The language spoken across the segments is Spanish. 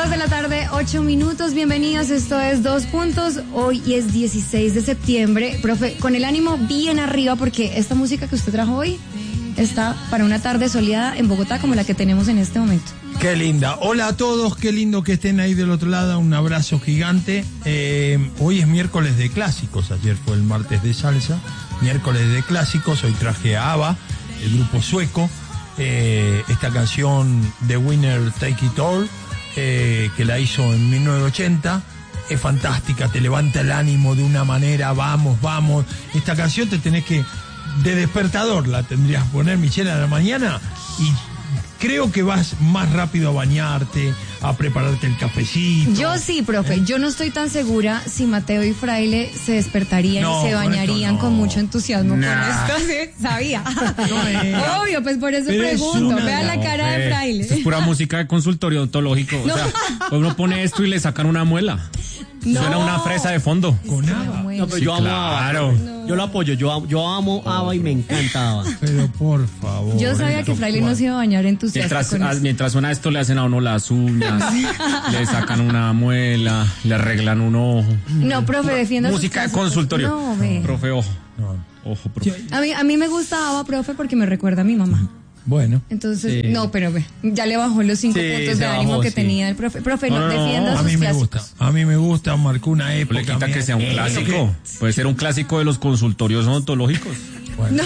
2:08 bienvenidos, esto es 2 Puntos, hoy es 16 de septiembre, profe, con el ánimo bien arriba porque esta música que usted trajo hoy está para una tarde soleada en Bogotá como la que tenemos en este momento. Qué linda, hola a todos, qué lindo que estén ahí del otro lado, un abrazo gigante. Hoy es miércoles de clásicos, ayer fue el martes de salsa, miércoles de clásicos, hoy traje a ABBA, el grupo sueco, esta canción The Winner Take It All, que la hizo en 1980, es fantástica, te levanta el ánimo de una manera, vamos, esta canción te tenés que, de despertador la tendrías que poner, Michelle, a la mañana, y creo que vas más rápido a bañarte, a prepararte el cafecito. Yo sí, profe, yo no estoy tan segura si Mateo y Fraile se despertarían y se bañarían con mucho entusiasmo con esto, ¿sí? Sabía. Obvio, pues por eso pero pregunto, vean la cara de Fraile. Es pura música de consultorio odontológico, o sea, uno pone esto y le sacan una muela. Suena una fresa de fondo. Con ABBA. No, pero yo amo ABBA. No. Yo lo apoyo, yo amo ABBA y me encanta ABBA. Pero por favor. Yo sabía que Fraile no se iba a bañar entusiasta mientras suena esto le hacen a uno las uñas, le sacan una muela, le arreglan un ojo. No, profe, defienda música de consultorio. No, ve. Profe, ojo. Ojo, profe. A mí me gusta ABBA, profe, porque me recuerda a mi mamá. Bueno. Entonces, sí. No, pero ya le bajó los 5 puntos de ánimo que tenía el profe. Profe, no defienda sus clásicos. A mí me gusta, marcó una época. Le quita que sea un clásico. Puede ser un clásico de los consultorios odontológicos. Bueno. No.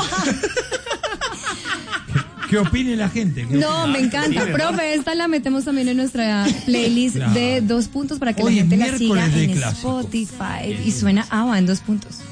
¿Qué opine la gente? No, me encanta. Profe, esta la metemos también en nuestra playlist de 2 puntos para que la gente la siga en Spotify. Y suena ABBA en 2 puntos.